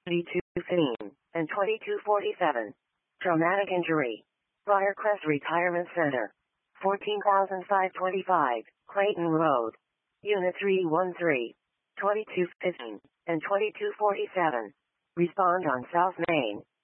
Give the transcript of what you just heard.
2215 and 2247. Traumatic injury. Firecrest Retirement Center. 14,525, Clayton Road. Unit 313. 2215 and 2247. Respond on South Main.